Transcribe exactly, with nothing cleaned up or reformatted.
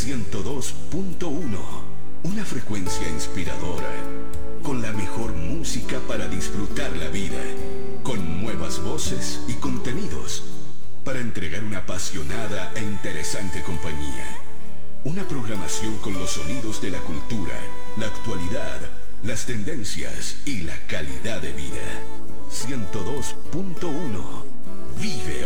ciento dos punto uno. Una frecuencia inspiradora. Con la mejor música para disfrutar la vida. Con nuevas voces y contenidos. Para entregar una apasionada e interesante compañía. Una programación con los sonidos de la cultura, la actualidad, las tendencias y la calidad de vida. ciento dos punto uno. Vive